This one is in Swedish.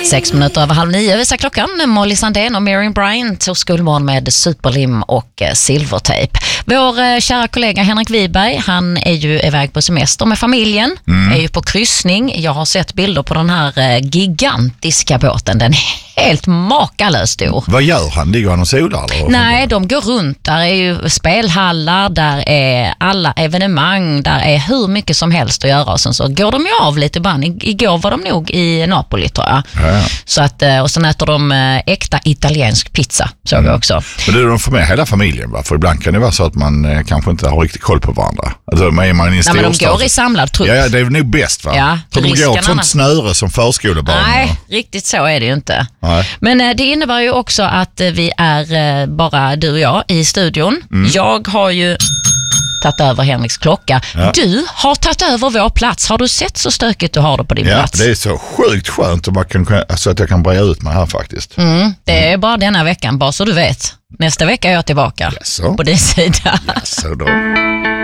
8:06 visar klockan. Molly Sandén och Miriam Bryant tog skolmorgon med superlim och silvertejp. Vår kära kollega Henrik Wiberg, han är ju iväg på semester med familjen, är ju på kryssning. Jag har sett bilder på den här gigantiska båten. Den är helt makalöst stor. Vad gör han? Ligger han och solar? Eller? Nej, de går runt. Där är ju spelhallar, där är alla evenemang, där är hur mycket som helst att göra. Och sen så går de ju av lite ibland. Igår var de nog i Napoli, tror jag. Ja. Så att, och sen äter de äkta italiensk pizza, såg jag också. Men det är de får med hela familjen, va? För ibland kan det vara så att man kanske inte har riktigt koll på varandra. Alltså, är man i en men de går i samlad trupp. Ja, det är nog bäst, va? Ja, för de går ett sånt snöre som förskolebarn. Nej, riktigt så är det ju inte. Nej. Men det innebär ju också att vi är bara du och jag i studion. Jag har ju tagit över Henriks klocka. Ja. Du har tagit över vår plats. Har du sett så stökigt du har det på din plats? Ja, det är så sjukt skönt att jag kan börja ut med här faktiskt. Det är bara denna veckan, bara så du vet. Nästa vecka är jag tillbaka på din sida. Jaså då.